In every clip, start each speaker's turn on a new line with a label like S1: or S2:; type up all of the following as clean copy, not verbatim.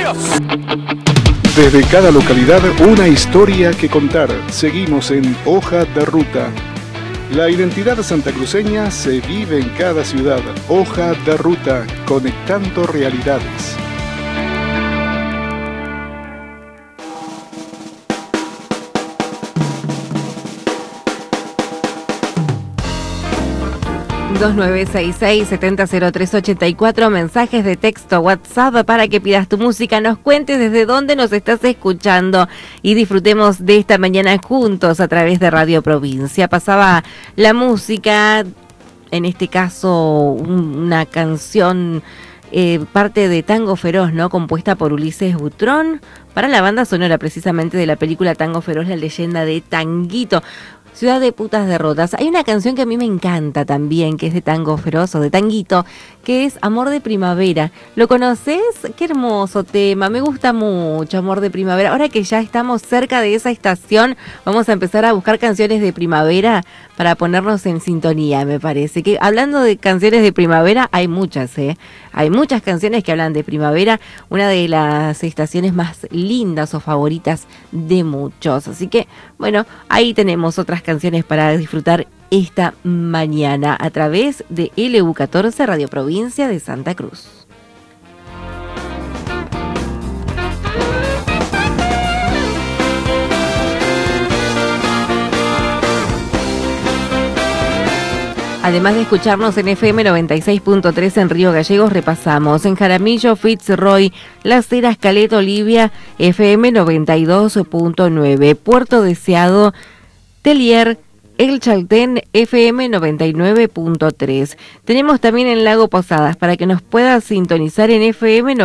S1: Dios.
S2: Desde cada localidad, una historia que contar. Seguimos en Hoja de Ruta. La identidad santacruceña se vive en cada ciudad. Hoja de Ruta, conectando realidades.
S3: ...2966-700384... mensajes de texto, WhatsApp para que pidas tu música, nos cuentes desde dónde nos estás escuchando y disfrutemos de esta mañana juntos a través de Radio Provincia. Pasaba la música, en este caso una canción parte de Tango Feroz, ¿no? Compuesta por Ulises Butrón para la banda sonora precisamente de la película Tango Feroz, la leyenda de Tanguito. Ciudad de putas derrotas. Hay una canción que a mí me encanta también, que es de Tango Feroz o de Tanguito, que es Amor de Primavera. ¿Lo conoces? Qué hermoso tema, me gusta mucho Amor de Primavera. Ahora que ya estamos cerca de esa estación, vamos a empezar a buscar canciones de primavera para ponernos en sintonía, me parece. Que hablando de canciones de primavera, hay muchas, Hay muchas canciones que hablan de primavera, una de las estaciones más lindas o favoritas de muchos. Así que, bueno, ahí tenemos otras canciones para disfrutar esta mañana a través de LU14 Radio Provincia de Santa Cruz. Además de escucharnos en FM 96.3 en Río Gallegos, repasamos en Jaramillo, Fitzroy, Las Heras, Caleta, Olivia, FM 92.9, Puerto Deseado, Telier, El Chaltén, FM 99.3. Tenemos también en Lago Posadas para que nos puedas sintonizar en FM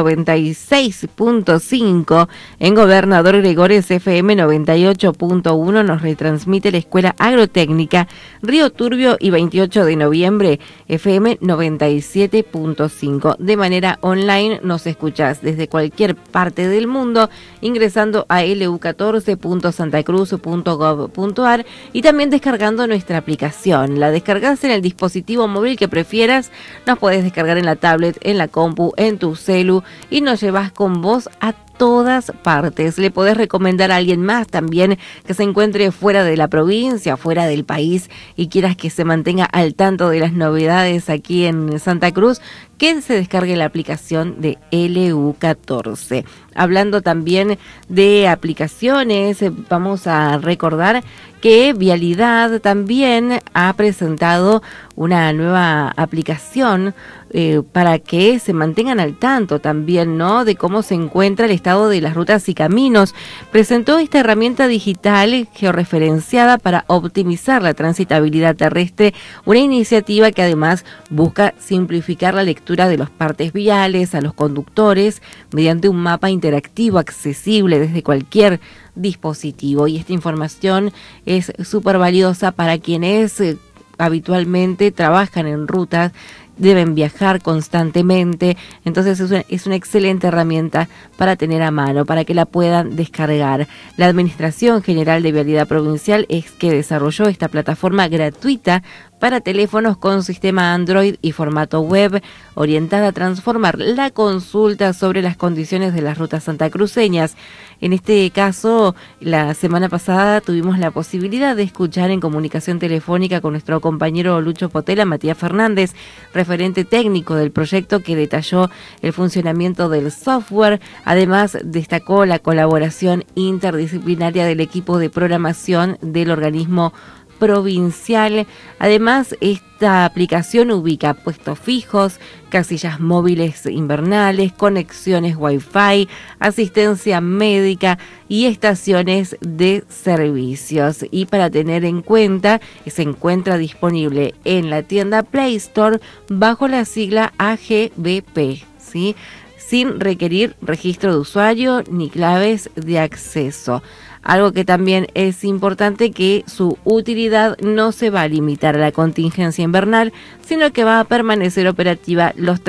S3: 96.5. En Gobernador Gregores, FM 98.1 nos retransmite la Escuela Agrotécnica Río Turbio y 28 de noviembre, FM 97.5. De manera online nos escuchás desde cualquier parte del mundo ingresando a lu14.santacruz.gov.ar y también descargando nuestra aplicación. La descargas en el dispositivo móvil que prefieras, nos puedes descargar en la tablet, en la compu, en tu celu y nos llevas con vos a todas partes. Le podés recomendar a alguien más también que se encuentre fuera de la provincia, fuera del país y quieras que se mantenga al tanto de las novedades aquí en Santa Cruz, que se descargue la aplicación de LU14. Hablando también de aplicaciones, vamos a recordar que Vialidad también ha presentado una nueva aplicación para que se mantengan al tanto también, ¿no?, de cómo se encuentra el estado de las rutas y caminos. Presentó esta herramienta digital georreferenciada para optimizar la transitabilidad terrestre, una iniciativa que además busca simplificar la lectura de los partes viales a los conductores mediante un mapa interactivo accesible desde cualquier dispositivo. Y esta información es súper valiosa para quienes habitualmente trabajan en rutas, deben viajar constantemente, entonces es una excelente herramienta para tener a mano, para que la puedan descargar. La Administración General de Vialidad Provincial es que desarrolló esta plataforma gratuita para teléfonos con sistema Android y formato web, orientada a transformar la consulta sobre las condiciones de las rutas santacruceñas. En este caso, la semana pasada tuvimos la posibilidad de escuchar en comunicación telefónica con nuestro compañero Lucho Potela, Matías Fernández, referente técnico del proyecto, que detalló el funcionamiento del software. Además, destacó la colaboración interdisciplinaria del equipo de programación del organismo provincial. Además, esta aplicación ubica puestos fijos, casillas móviles invernales, conexiones Wi-Fi, asistencia médica y estaciones de servicios. Y para tener en cuenta, se encuentra disponible en la tienda Play Store bajo la sigla AGBP, ¿sí?, sin requerir registro de usuario ni claves de acceso. Algo que también es importante, que su utilidad no se va a limitar a la contingencia invernal, sino que va a permanecer operativa los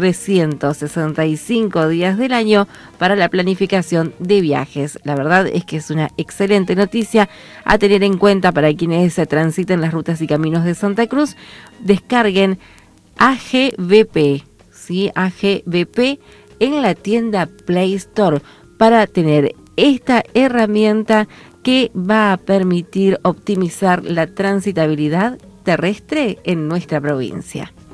S3: 365 días del año para la planificación de viajes. La verdad es que es una excelente noticia a tener en cuenta para quienes se transiten las rutas y caminos de Santa Cruz. Descarguen AGBP, ¿sí?, AGBP en la tienda Play Store para tener esta herramienta que va a permitir optimizar la transitabilidad terrestre en nuestra provincia.